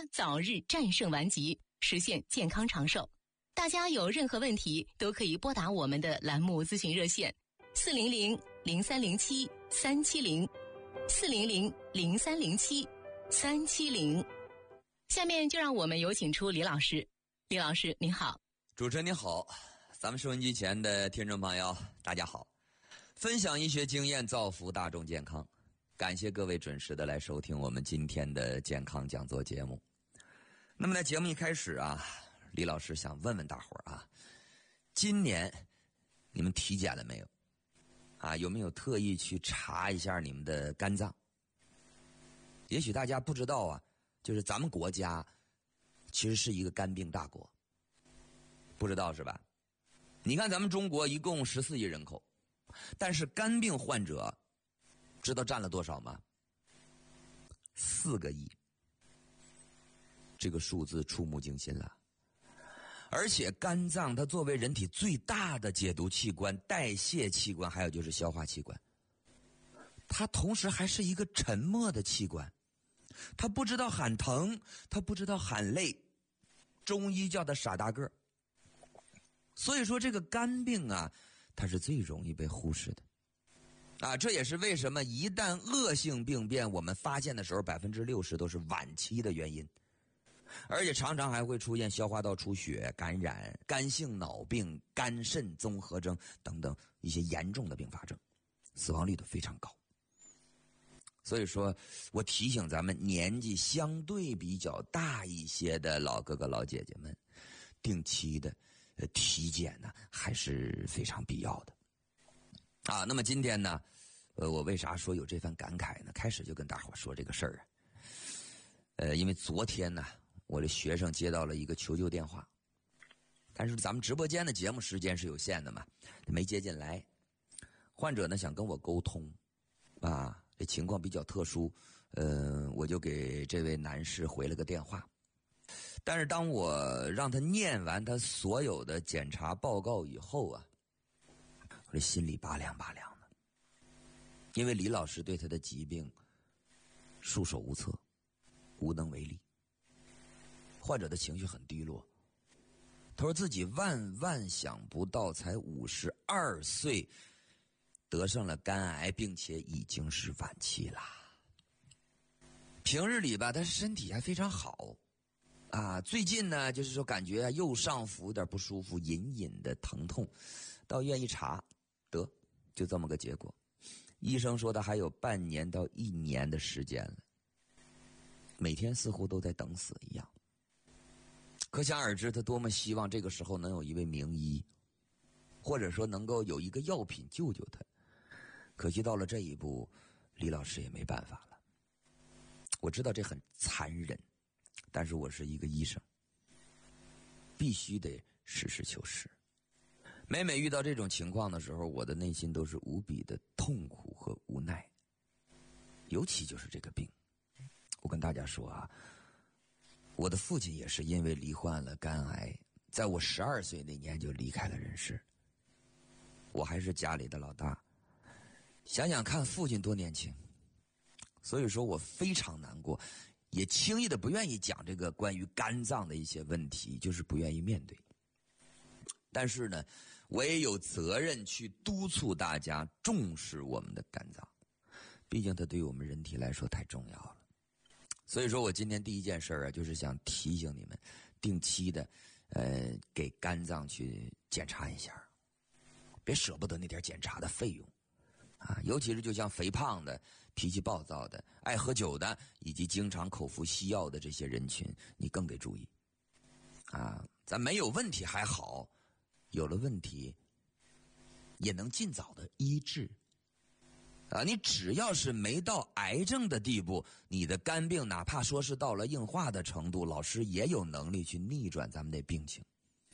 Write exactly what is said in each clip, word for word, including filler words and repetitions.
早日战胜顽疾，实现健康长寿。大家有任何问题都可以拨打我们的栏目咨询热线四零零零三零七三七零四零零零三零七三七零。下面就让我们有请出李老师。李老师您好。 主持人您好，咱们收音机前的听众朋友大家好，分享医学经验，造福大众健康。感谢各位准时的来收听我们今天的健康讲座节目。那么在节目一开始啊，李老师想问问大伙儿啊，今年你们体检了没有？啊，有没有特意去查一下你们的肝脏？也许大家不知道啊，就是咱们国家其实是一个肝病大国，不知道是吧？你看咱们中国一共十四亿人口，但是肝病患者知道占了多少吗？四个亿，这个数字触目惊心了。而且肝脏它作为人体最大的解毒器官、代谢器官，还有就是消化器官，它同时还是一个沉默的器官，它不知道喊疼，它不知道喊累，中医叫它傻大个儿。所以说这个肝病啊，它是最容易被忽视的啊，这也是为什么一旦恶性病变我们发现的时候，百分之六十都是晚期的原因，而且常常还会出现消化道出血、感染、肝性脑病、肝肾综合征等等一些严重的并发症，死亡率都非常高。所以说我提醒咱们年纪相对比较大一些的老哥哥老姐姐们，定期的呃体检呢还是非常必要的啊。那么今天呢，呃，我为啥说有这番感慨呢？开始就跟大伙说这个事儿啊，呃，因为昨天呢，我的学生接到了一个求救电话，但是咱们直播间的节目时间是有限的嘛，没接进来。患者呢想跟我沟通，啊，这情况比较特殊，呃，我就给这位男士回了个电话。但是当我让他念完他所有的检查报告以后啊，我这心里拔凉拔凉的，因为李老师对他的疾病束手无策，无能为力。患者的情绪很低落，他说自己万万想不到才五十二岁得上了肝癌，并且已经是晚期了。平日里吧他身体还非常好啊，最近呢就是说感觉右上腹有点不舒服，隐隐的疼痛，到医院一查，得就这么个结果。医生说他还有半年到一年的时间了，每天似乎都在等死一样。可想而知他多么希望这个时候能有一位名医，或者说能够有一个药品救救他。可惜到了这一步，李老师也没办法了。我知道这很残忍，但是我是一个医生，必须得实事求是。每每遇到这种情况的时候，我的内心都是无比的痛苦和无奈。尤其就是这个病，我跟大家说啊，我的父亲也是因为罹患了肝癌，在我十二岁那年就离开了人世。我还是家里的老大，想想看父亲多年轻，所以说我非常难过，也轻易的不愿意讲这个关于肝脏的一些问题，就是不愿意面对。但是呢，我也有责任去督促大家重视我们的肝脏，毕竟它对于我们人体来说太重要了。所以说我今天第一件事啊，就是想提醒你们，定期的，呃，给肝脏去检查一下，别舍不得那点检查的费用，啊，尤其是就像肥胖的、脾气暴躁的、爱喝酒的，以及经常口服西药的这些人群，你更得注意，啊，咱没有问题还好，有了问题，也能尽早的医治。啊，你只要是没到癌症的地步，你的肝病哪怕说是到了硬化的程度，老师也有能力去逆转咱们的病情。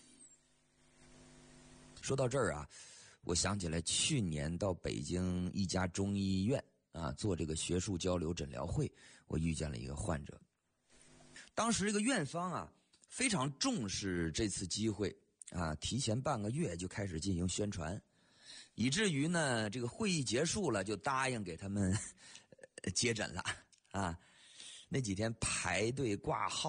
说到这儿啊，我想起来去年到北京一家中医院啊做这个学术交流诊疗会，我遇见了一个患者。当时这个院方啊非常重视这次机会啊，提前半个月就开始进行宣传。以至于呢，这个会议结束了，就答应给他们接诊了啊。那几天排队挂号